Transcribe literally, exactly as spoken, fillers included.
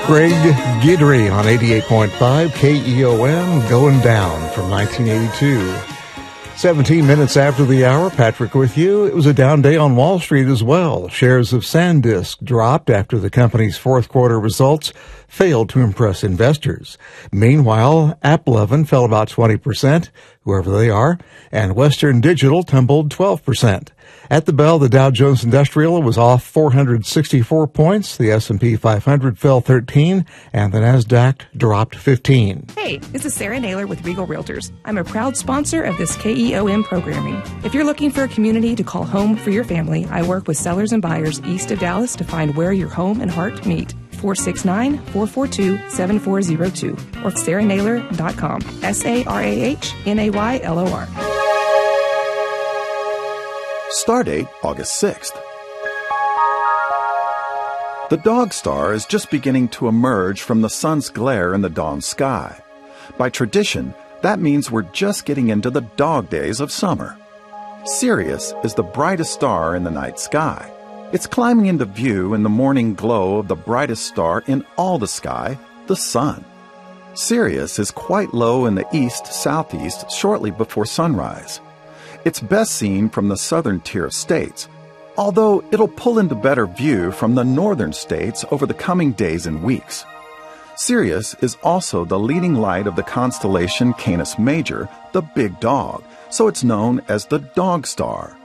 Greg Guidry on eighty-eight point five K E O M, Going Down from nineteen eighty-two. seventeen minutes after the hour, Patrick with you. It was a down day on Wall Street as well. Shares of SanDisk dropped after the company's fourth quarter results failed to impress investors. Meanwhile, AppLovin fell about twenty percent, whoever they are, and Western Digital tumbled twelve percent. At the bell, the Dow Jones Industrial was off four hundred sixty-four points, the S and P five hundred fell thirteen, and the NASDAQ dropped fifteen. Hey, this is Sarah Naylor with Regal Realtors. I'm a proud sponsor of this K E O M programming. If you're looking for a community to call home for your family, I work with sellers and buyers east of Dallas to find where your home and heart meet. four six nine, four four two, seven four zero two or sarah naylor dot com. S A R A H N A Y L O R. Stardate August sixth. The dog star is just beginning to emerge from the sun's glare in the dawn sky. By tradition, that means we're just getting into the dog days of summer. Sirius is the brightest star in the night sky. It's climbing into view in the morning glow of the brightest star in all the sky, the sun. Sirius is quite low in the east-southeast shortly before sunrise. It's best seen from the southern tier of states, although it'll pull into better view from the northern states over the coming days and weeks. Sirius is also the leading light of the constellation Canis Major, the Big Dog, so it's known as the Dog Star.